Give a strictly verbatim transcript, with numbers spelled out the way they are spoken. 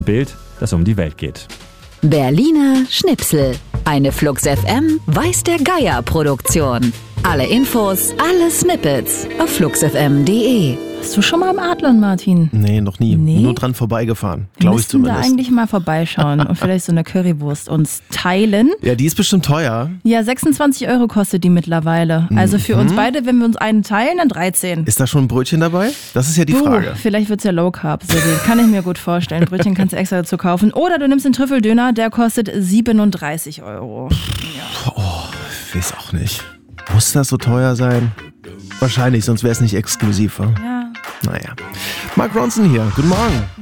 Bild, das um die Welt geht. Berliner Schnipsel. Eine Flux F M Weiß der Geier Produktion. Alle Infos, alle Snippets auf flux f m punkt d e. Warst du schon mal im Adlon, Martin? Nee, noch nie. Nee? Nur dran vorbeigefahren. Glaube ich Wir müssten da zumindest. eigentlich mal vorbeischauen und vielleicht so eine Currywurst uns teilen. Ja, die ist bestimmt teuer. Ja, sechsundzwanzig Euro kostet die mittlerweile. Also für uns beide, wenn wir uns einen teilen, dann dreizehn. Ist da schon ein Brötchen dabei? Das ist ja die Du, Frage. vielleicht wird's ja Low Carb, Silvi. Kann ich mir gut vorstellen. Brötchen kannst du extra dazu kaufen. Oder du nimmst den Trüffeldöner, der kostet siebenunddreißig Euro. Ja. Oh, ich weiß auch nicht. Muss das so teuer sein? Wahrscheinlich, sonst wäre es nicht exklusiv. Wa? Ja. Naja. Mark Ronson hier. Guten Morgen.